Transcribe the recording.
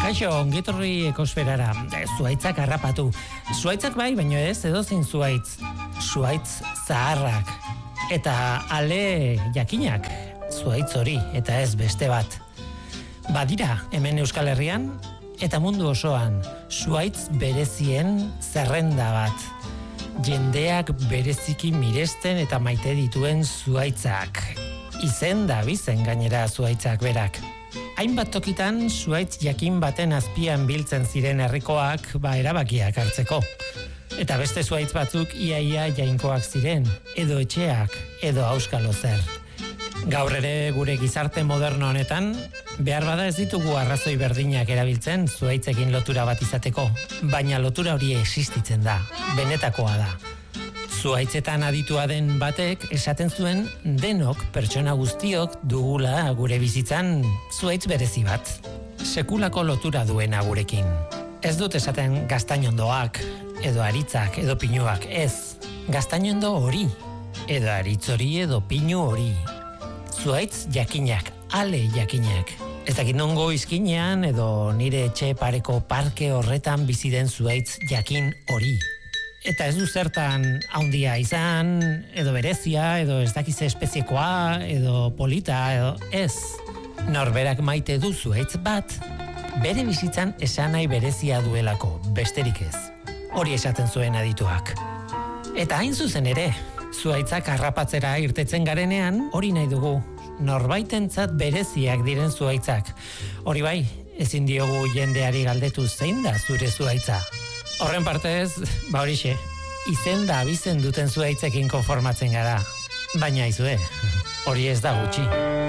Kaixo, ongitorri ekosferara, zuaitzak harrapatu. Zuaitzak bai, baino ez, edozein zuaitz. Zuaitz zaharrak. Eta ale jakinak, zuaitz hori, eta ez beste bat. Badira, hemen Euskal Herrian, eta mundu osoan, zuaitz berezien zerrenda bat. Jendeak bereziki miresten eta maite dituen zuaitzak. Izen da bizen gainera zuaitzak berak. Hainbat tokitan zuaitz jakin baten azpian biltzen ziren herrikoak erabakiak hartzeko. Eta beste zuaitz batzuk iaia jainkoak ziren, edo etxeak, edo auskalo zer. Gaur ere gure gizarte moderno honetan, behar bada ez ditugu arrazoi berdinak erabiltzen zuaitzekin lotura bat izateko, baina lotura hori existitzen da, benetakoa da. Zuaitzetan aditua den batek esaten zuen denok pertsona guztiok dugula gure bizitzan zuaitz berezi bat. Sekulako lotura duena gurekin. Ez dut esaten gaztainondoak, edo aritzak, edo pinuak, ez. Gaztainondo hori, edo aritz hori, edo pinu hori. Zuaitz jakinak, ale jakinak. Ez dakit nongo izkinean, edo nire etxe pareko parke horretan bizi den zuaitz jakin hori. Eta ez du zertan haundia izan, edo berezia, edo ez dakize espeziekoa, edo polita, edo ez. Norberak maite du zuaitz bat, bere bizitzan esan nahi berezia duelako, besterik ez. Hori esaten zuen adituak. Eta hain zuzen ere, zuaitzak harrapatzera irtetzen garenean, hori nahi dugu. Norbaitentzat bereziak diren zuaitzak. Hori bai, ezin diogu jendeari galdetu zein da zure zuaitza. Horren partez, horixe, izen da abizen duten zuaitzekin konformatzen gara. Baina izue, hori ez da gutxi.